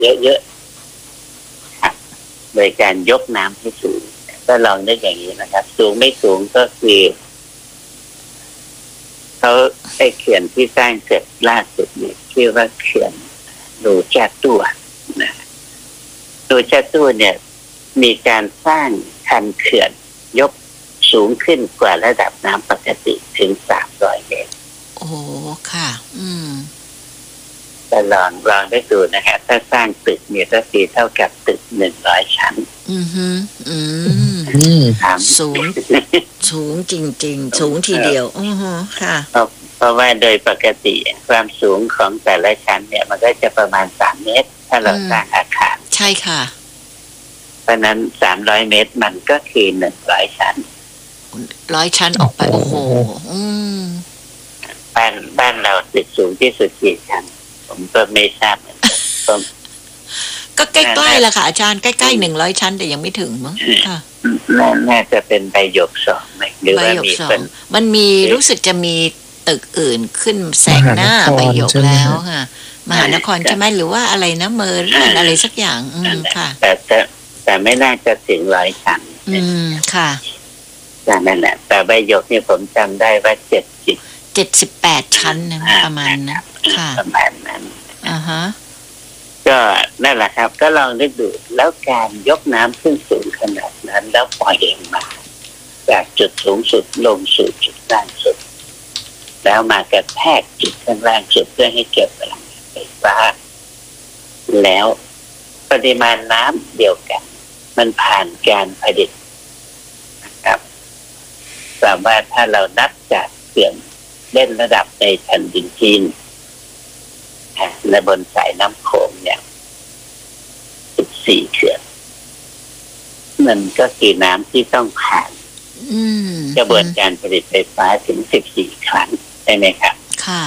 เยอะๆครับโดยการยกน้ำให้สูงก็ลองนึกอย่างนี้นะครับสูงไม่สูงก็คือเขาไอ้เขื่อนที่สร้างเสร็จล่าสุดเนี่ยชื่อว่าเขื่อนดูแจตัวนะดูแจตัวเนี่ยมีการสร้างคันเขื่อนยกสูงขึ้นกว่าระดับน้ำปกติถึง300 เมตรโอ้ค่ะแต่ลองได้ดูนะฮะถ้าสร้างตึกเนี่ยก็คือเท่ากับตึก100 ชั้นสูงจริงๆสูงทีเดียวค่ะเพราะว่าโดยปกติความสูงของแต่ละชั้นเนี่ยมันก็จะประมาณ3 เมตรถ้าเราสร้างอาคารใช่ค่ะเพราะนั้น300 เมตรมันก็คือ100 ชั้น 100 ชั้นออกไปโอ้โหบ้านเราตึกสูงที่สุดกี่ชั้นผมก็ไม่ทราบเหมือนกันก็ใกล้ๆแหละค่ะอาจารย์ใกล้ๆ100 ชั้นแต่ยังไม่ถึงมั้งค่ะน่าจะเป็นใบหยก2ไหมหรือว่ามีมันมีรู้สึกจะมีตึกอื่นขึ้นแซงหน้าใบหยกแล้วค่ะมหานครใช่ไหมหรือว่าอะไรนะเมอร์อะไรสักอย่างค่ะแต่ไม่น่าจะถึง100 ชั้นค่ะนั่นแหละแต่ใบหยกเนี่ยผมจำได้ว่า 78 ชั้นนะประมาณนั้นค่ะประมาณนั้นก็นั่นแหละครับก็ลองนึกดูแล้วการยกน้ำขึ้นสูงขนาดนั้นแล้วปล่อยเองมาจากจุดสูงสุดลงสู่จุดล่างสุดแล้วมากระแทกจุดข้างล่างสุดเพื่อให้เก็บพลังงานไฟฟ้าแล้วปริมาณน้ำเดียวกันมันผ่านการผลิตนะครับแต่ว่าถ้าเรานับจากเขื่อนเล่นระดับในแผ่นดินจีนและบนสายน้ำโขงเนี่ย14 เขื่อนมันก็คือน้ำที่ต้องผ่านกระบวนการผลิตไฟฟ้าถึง14 ครั้งใช่ไหมครับค่ะ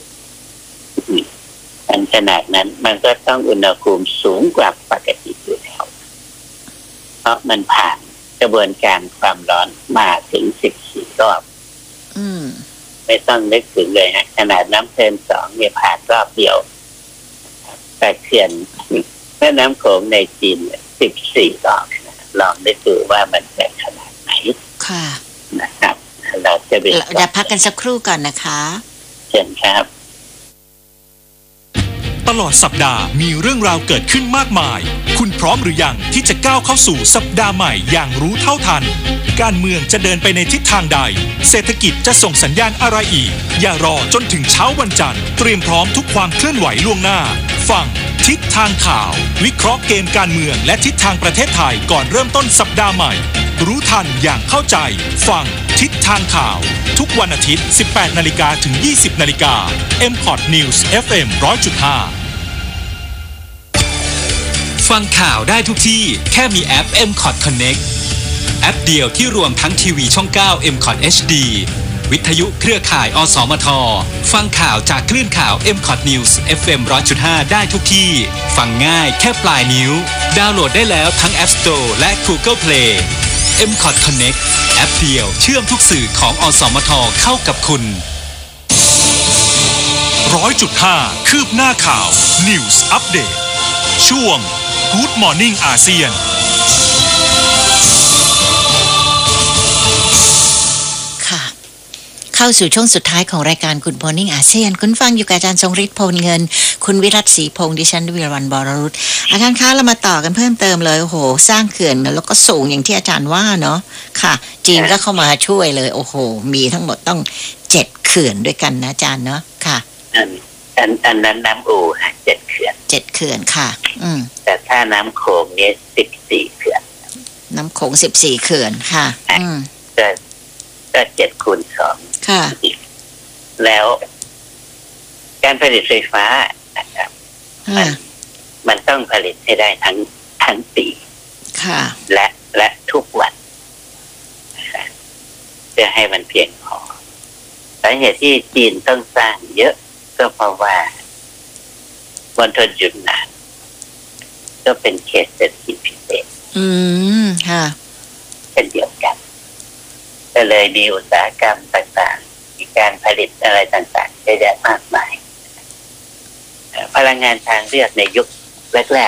ขนาดนั้นมันก็ต้องอุณหภูมิสูงกว่าปกติอยู่แล้วเพราะมันผ่านกระบวนการความร้อนมาถึง14 รอบไม่ต้องนึกถึงเลยฮะขนาดน้ำเพลิน2เนี่ยผ่านรอบเดียวแต่เขื่อนแม่น้ำโขงในจีน14 รอบลองนึกดูว่ามันจะขนาดไหนค่ะนะครับเราจะเดี๋ยวพักกันสักครู่ก่อนนะคะเชิญครับตลอดสัปดาห์มีเรื่องราวเกิดขึ้นมากมายคุณพร้อมหรือยังที่จะก้าวเข้าสู่สัปดาห์ใหม่อย่างรู้เท่าทันการเมืองจะเดินไปในทิศทางใดเศรษฐกิจจะส่งสัญญาณอะไรอีกอย่ารอจนถึงเช้าวันจันทร์เตรียมพร้อมทุกความเคลื่อนไหวล่วงหน้าฟังทิศทางข่าววิเคราะห์เกมการเมืองและทิศทางประเทศไทยก่อนเริ่มต้นสัปดาห์ใหม่รู้ทันอย่างเข้าใจฟังทิศทางข่าวทุกวันอาทิตย์ 18 นาฬิกาถึง 20 นาฬิกา MPOT News FM 100.5ฟังข่าวได้ทุกที่แค่มีแอป MCOT Connect แอปเดียวที่รวมทั้งทีวีช่อง 9 MCOT HD วิทยุเครือข่ายอสมทฟังข่าวจากคลื่นข่าว MCOT News FM 100.5 ได้ทุกที่ฟังง่ายแค่ปลายนิ้วดาวน์โหลดได้แล้วทั้ง App Store และ Google Play MCOT Connect แอปเดียวเชื่อมทุกสื่อของอสมทเข้ากับคุณ 100.5 คืบหน้าข่าว News Update ช่วงGood Morning อาเซียนค่ะเข้าสู่ช่วงสุดท้ายของรายการ Good Morning อาเซียนคุณฟังอยู่กับอาจารย์ทรงฤทธิ์โพลเงินคุณวิรัตศรีพงษ์ดิฉันวิรวรรณบรรุตอาจารย์คะเรามาต่อกันเพิ่มเติมเลยโอ้โหสร้างเขื่อนแล้วก็สูงอย่างที่อาจารย์ว่าเนาะค่ะจีนก็เข้ามาช่วยเลยโอ้โหมีทั้งหมดต้อง7 เขื่อนด้วยกันนะอาจารย์เนาะค่ะอันนั้นน้ำอู่ฮะ7 เขื่อน 7 เขื่อนค่ะแต่ถ้าน้ำโขงเนี่ย14 เขื่อนน้ำโขง14 เขื่อนค่ะก็7 คูณ 2 ค่ะแล้วการผลิตไฟฟ้านะครับมันต้องผลิตให้ได้ทั้งปีค่ะและทุกวันเพื่อให้มันเพียงพอสาเหตุที่จีนต้องสร้างเยอะก็เพราะว่ามณฑลยุนนานก็เป็นเขตเศรษฐกิจพิเศษค่ะเป็นเดียวกันก็เลยมีอุตสาหกรรมต่างๆมีการผลิตอะไรต่างๆเยอะแยะมากมายพลังงานทางเลือกในยุคแร